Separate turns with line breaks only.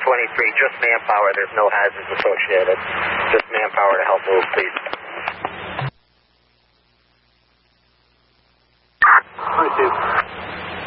23, just manpower. There's no hazards associated. Just manpower to help move, please.
Received.